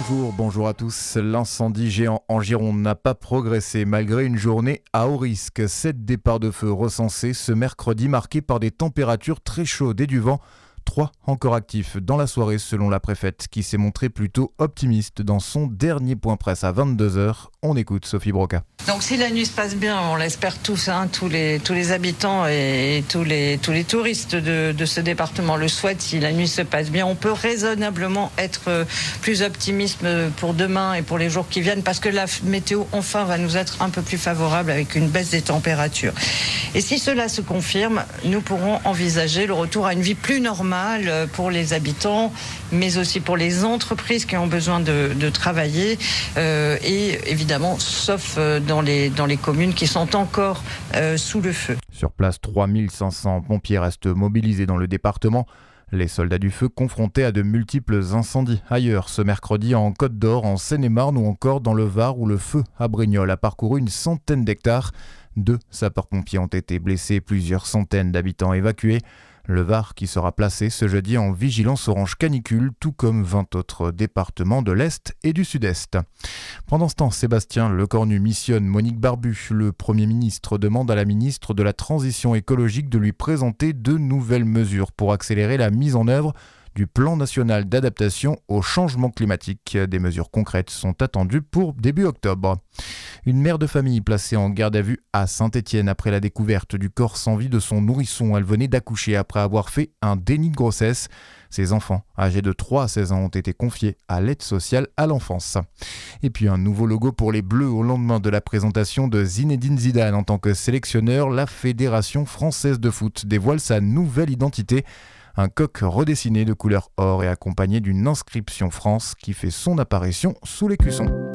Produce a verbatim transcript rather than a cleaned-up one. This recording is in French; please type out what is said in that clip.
Bonjour, bonjour à tous. L'incendie géant en Gironde n'a pas progressé malgré une journée à haut risque. Sept départs de feu recensés ce mercredi marqués par des températures très chaudes et du vent. Trois encore actifs dans la soirée selon la préfète qui s'est montrée plutôt optimiste dans son dernier point presse à vingt-deux heures. On écoute Sophie Broca. Donc si la nuit se passe bien, on l'espère tous, hein, tous les tous les habitants et tous les tous les touristes de, de ce département le souhaitent. Si la nuit se passe bien, on peut raisonnablement être plus optimiste pour demain et pour les jours qui viennent parce que la météo enfin va nous être un peu plus favorable avec une baisse des températures. Et si cela se confirme, nous pourrons envisager le retour à une vie plus normale pour les habitants, mais aussi pour les entreprises qui ont besoin de, de travailler euh, et évidemment, sauf dans les, dans les communes qui sont encore euh, sous le feu. Sur place, trois mille cinq cents pompiers restent mobilisés dans le département. Les soldats du feu confrontés à de multiples incendies ailleurs ce mercredi en Côte d'Or, en Seine-et-Marne ou encore dans le Var où le feu à Brignoles a parcouru une centaine d'hectares. Deux sapeurs-pompiers ont été blessés, plusieurs centaines d'habitants évacués. Le Var qui sera placé ce jeudi en vigilance orange canicule, tout comme vingt autres départements de l'Est et du Sud-Est. Pendant ce temps, Sébastien Lecornu missionne Monique Barbu. Le Premier ministre demande à la ministre de la Transition écologique de lui présenter de nouvelles mesures pour accélérer la mise en œuvre du plan national d'adaptation au changement climatique. Des mesures concrètes sont attendues pour début octobre. Une mère de famille placée en garde à vue à Saint-Étienne après la découverte du corps sans vie de son nourrisson. Elle venait d'accoucher après avoir fait un déni de grossesse. Ses enfants, âgés de trois à seize ans, ont été confiés à l'aide sociale à l'enfance. Et puis un nouveau logo pour les Bleus au lendemain de la présentation de Zinedine Zidane en tant que sélectionneur. La Fédération française de foot dévoile sa nouvelle identité. Un coq redessiné de couleur or et accompagné d'une inscription France qui fait son apparition sous l'écusson.